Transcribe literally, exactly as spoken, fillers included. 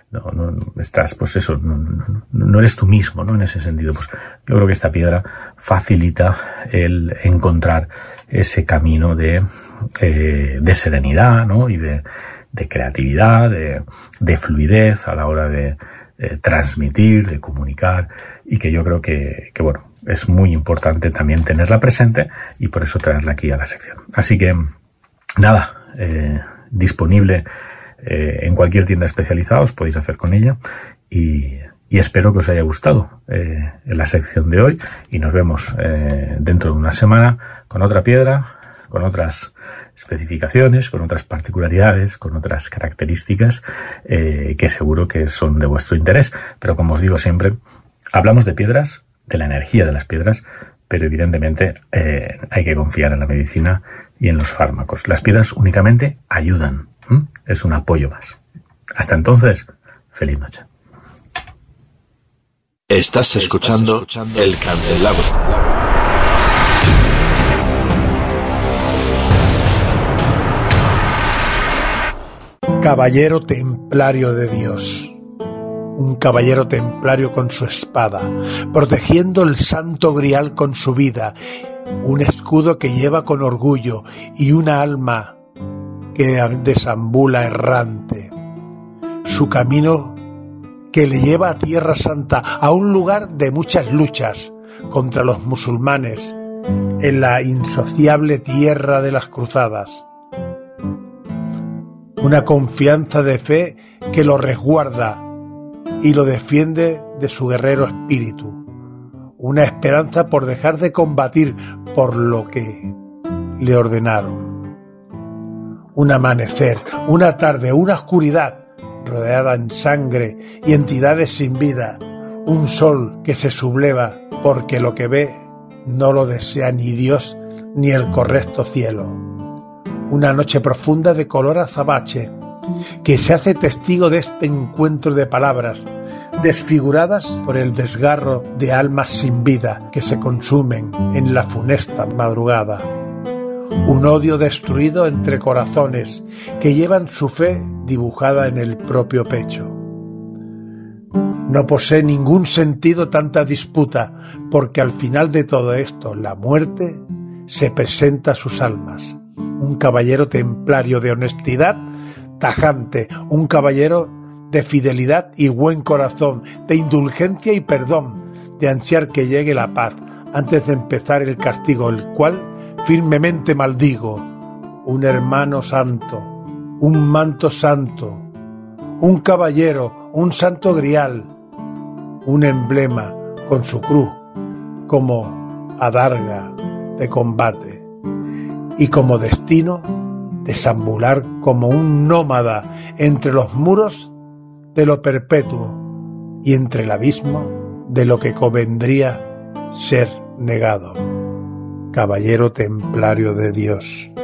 no, no, no estás, pues eso, no, no, no eres tú mismo, ¿no? En ese sentido, pues yo creo que esta piedra facilita el encontrar ese camino de, eh, de serenidad, ¿no? Y de, de creatividad, de, de fluidez a la hora de eh, transmitir, de comunicar, y que yo creo que, que, bueno, es muy importante también tenerla presente y por eso traerla aquí a la sección. Así que, nada, eh, disponible eh, en cualquier tienda especializada, os podéis hacer con ella, y, y espero que os haya gustado eh, en la sección de hoy, y nos vemos eh, dentro de una semana con otra piedra, con otras especificaciones, con otras particularidades, con otras características eh, que seguro que son de vuestro interés. Pero como os digo siempre, hablamos de piedras, de la energía de las piedras, pero evidentemente eh, hay que confiar en la medicina y en los fármacos. Las piedras únicamente ayudan, ¿Mm? Es un apoyo más. Hasta entonces, feliz noche. Estás escuchando, Estás escuchando El Candelabro. Caballero templario de Dios. Un caballero templario con su espada, protegiendo el santo grial con su vida, un escudo que lleva con orgullo y una alma que desambula errante. Su camino que le lleva a Tierra Santa, a un lugar de muchas luchas contra los musulmanes, en la insociable tierra de las cruzadas. Una confianza de fe que lo resguarda y lo defiende de su guerrero espíritu. Una esperanza por dejar de combatir por lo que le ordenaron. Un amanecer, una tarde, una oscuridad rodeada en sangre y entidades sin vida. Un sol que se subleva porque lo que ve no lo desea ni Dios ni el correcto cielo. Una noche profunda de color azabache, que se hace testigo de este encuentro de palabras, desfiguradas por el desgarro de almas sin vida que se consumen en la funesta madrugada. Un odio destruido entre corazones que llevan su fe dibujada en el propio pecho. No posee ningún sentido tanta disputa, porque al final de todo esto, la muerte se presenta a sus almas. Un caballero templario de honestidad tajante, un caballero de fidelidad y buen corazón, de indulgencia y perdón, de ansiar que llegue la paz antes de empezar el castigo, el cual firmemente maldigo. Un hermano santo, un manto santo, un caballero, un santo grial, un emblema con su cruz como adarga de combate, y como destino deambular como un nómada entre los muros de lo perpetuo y entre el abismo de lo que convendría ser negado. Caballero templario de Dios.